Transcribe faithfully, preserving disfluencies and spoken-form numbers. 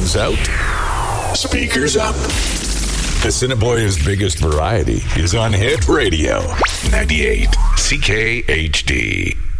Headphones out. Speakers up. Assiniboia's biggest variety is on Hit Radio. ninety-eight C K H D.